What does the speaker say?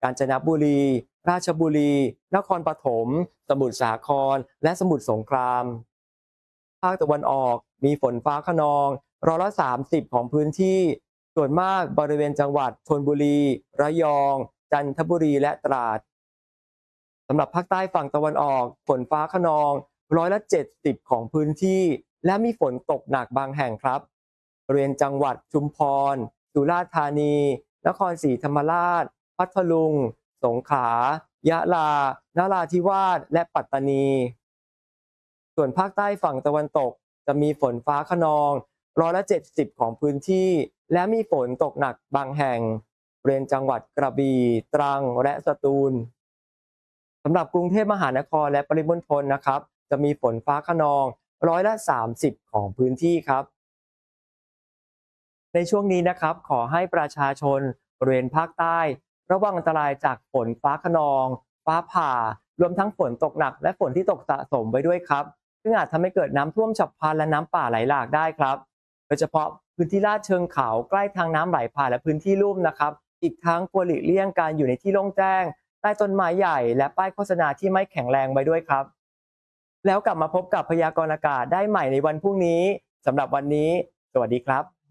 กาญจนบุรีราชบุรีนครปฐมสมุทรสาครและสมุทรสงครามภาคตะวันออกมีฝนฟ้าคะนอง30%ของพื้นที่ส่วนมากบริเวณจังหวัดชลบุรีระยองจันทบุรีและตราดสำหรับภาคใต้ฝั่งตะวันออกฝนฟ้าคะนอง70%ของพื้นที่และมีฝนตกหนักบางแห่งครับบริเวณจังหวัดชุมพรสุราษฎร์ธานีนครศรีธรรมราชพัทลุงสงขลายะลานราธิวาสและปัตตานีส่วนภาคใต้ฝั่งตะวันตกจะมีฝนฟ้าคะนอง70%ของพื้นที่และมีฝนตกหนักบางแห่งบริเวณจังหวัดกระบี่ตรังและสตูลสำหรับกรุงเทพมหานครและปริมณฑลนะครับจะมีฝนฟ้าคะนอง30%ของพื้นที่ครับในช่วงนี้นะครับขอให้ประชาชนบริเวณภาคใต้ระวังอันตรายจากฝนฟ้าคะนองฟ้าผ่ารวมทั้งฝนตกหนักและฝนที่ตกสะสมไว้ด้วยครับซึ่งอาจทำให้เกิดน้ำท่วมฉับพลันและน้ำป่าไหลหลากได้ครับโดยเฉพาะพื้นที่ลาดเชิงเขาใกล้ทางน้ำไหลผ่านและพื้นที่ลุ่มนะครับอีกทั้งควรหลีกเลี่ยงการอยู่ในที่โล่งแจ้งใต้ต้นไม้ใหญ่และป้ายโฆษณาที่ไม่แข็งแรงไว้ด้วยครับแล้วกลับมาพบกับพยากรณ์อากาศได้ใหม่ในวันพรุ่งนี้สำหรับวันนี้สวัสดีครับ